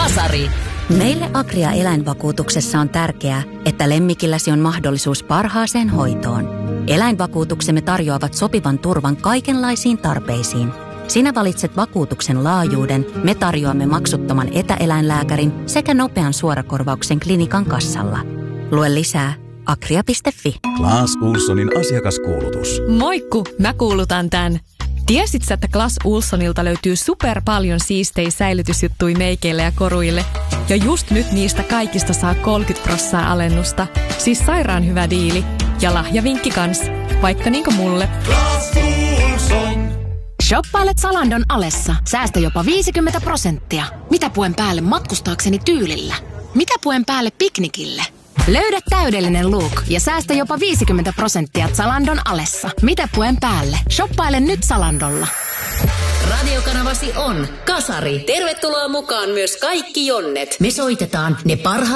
Kasari. Meille Agria eläinvakuutuksessa on tärkeää, että lemmikilläsi on mahdollisuus parhaaseen hoitoon. Eläinvakuutuksemme tarjoavat sopivan turvan kaikenlaisiin tarpeisiin. Sinä valitset vakuutuksen laajuuden, me tarjoamme maksuttoman etäeläinlääkärin sekä nopean suorakorvauksen klinikan kassalla. Lue lisää agria.fi. Clas Ohlsonin asiakaskuulutus. Moikku, mä kuulutan tän. Tiesit sä, että Clas Ohlsonilta löytyy super paljon siistejä säilytysjuttuja meikeille ja koruille? Ja just nyt niistä kaikista saa 30% alennusta. Siis sairaan hyvä diili. Ja lahjavinkki kans. Vaikka niinku mulle. Clas Ohlson. Shoppailet Zalandon alessa. Säästä jopa 50%. Mitä puen päälle matkustaakseni tyylillä? Mitä puen päälle piknikille? Löydä täydellinen look ja säästä jopa 50% Zalandon alessa. Mitä puen päälle? Shoppaile nyt Zalandolla. Radiokanavasi on Kasari. Tervetuloa mukaan myös kaikki Jonnet. Me soitetaan ne parhaat